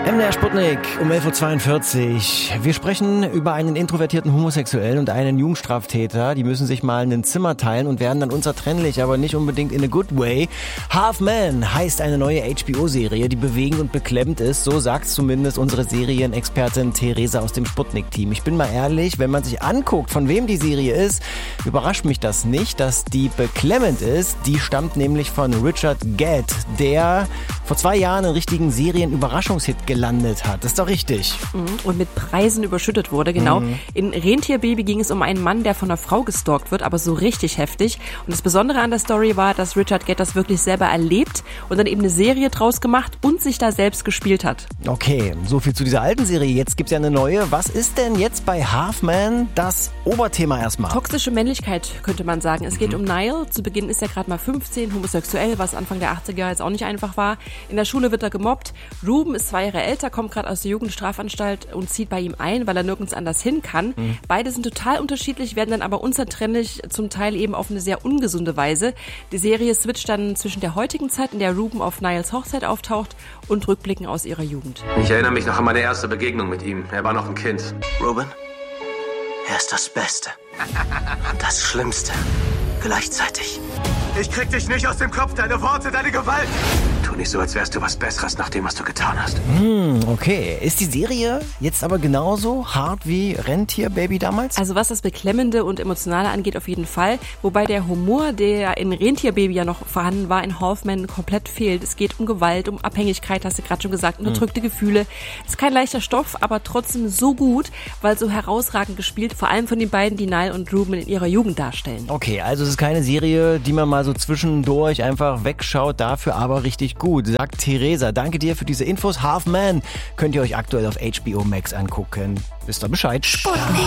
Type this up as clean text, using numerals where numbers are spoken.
MDR Sputnik um 11.42 Uhr. Wir sprechen über einen introvertierten Homosexuellen und einen Jugendstraftäter. Die müssen sich mal ein Zimmer teilen und werden dann unzertrennlich, aber nicht unbedingt in a good way. Half Man heißt eine neue HBO-Serie, die bewegend und beklemmend ist. So sagt zumindest unsere Serienexpertin Theresa aus dem Sputnik-Team. Ich bin mal ehrlich, wenn man sich anguckt, von wem die Serie ist, überrascht mich das nicht, dass die beklemmend ist. Die stammt nämlich von Richard Gedd, der vor 2 Jahren einen richtigen Serien-Überraschungshit gelandet hat. Das ist doch richtig. Und mit Preisen überschüttet wurde, genau. In Rentierbaby ging es um einen Mann, der von einer Frau gestalkt wird, aber so richtig heftig. Und das Besondere an der Story war, dass Richard Gedd das wirklich selber erlebt und dann eben eine Serie draus gemacht und sich da selbst gespielt hat. Okay, so viel zu dieser alten Serie. Jetzt gibt's ja eine neue. Was ist denn jetzt bei Half Man das Oberthema erstmal? Toxische Männlichkeit, könnte man sagen. Es geht um Niall. Zu Beginn ist er gerade mal 15, homosexuell, was Anfang der 80er jetzt auch nicht einfach war. In der Schule wird er gemobbt. Ruben ist 2 Jahre älter, kommt gerade aus der Jugendstrafanstalt und zieht bei ihm ein, weil er nirgends anders hin kann. Beide sind total unterschiedlich, werden dann aber unzertrennlich, zum Teil eben auf eine sehr ungesunde Weise. Die Serie switcht dann zwischen der heutigen Zeit, in der Ruben auf Nialls Hochzeit auftaucht, und Rückblicken aus ihrer Jugend. Ich erinnere mich noch an meine erste Begegnung mit ihm. Er war noch ein Kind. Ruben, er ist das Beste und das Schlimmste gleichzeitig. Ich krieg dich nicht aus dem Kopf, deine Worte, deine Gewalt. Tu nicht so, als wärst du was Besseres nach dem, was du getan hast. Okay. Ist die Serie jetzt aber genauso hart wie Rentierbaby damals? Also was das Beklemmende und Emotionale angeht, auf jeden Fall. Wobei der Humor, der in Rentierbaby ja noch vorhanden war, in Half Man komplett fehlt. Es geht um Gewalt, um Abhängigkeit, hast du gerade schon gesagt, unterdrückte Gefühle. Ist kein leichter Stoff, aber trotzdem so gut, weil so herausragend gespielt, vor allem von den beiden, die Niall und Ruben in ihrer Jugend darstellen. Okay, also es ist keine Serie, die man mal so zwischendurch einfach wegschaut, dafür aber richtig gut, sagt Theresa. Danke dir für diese Infos. Half Man könnt ihr euch aktuell auf HBO Max angucken. Wisst ihr Bescheid? Sputnik.